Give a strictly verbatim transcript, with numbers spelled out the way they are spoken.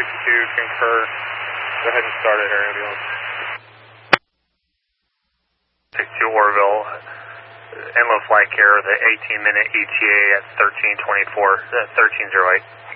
sixty-two, concur. Go ahead and start at air ambulance. sixty-two Orville, Enlow Flight Care, the eighteen minute E T A at thirteen twenty-four, uh, thirteen oh eight.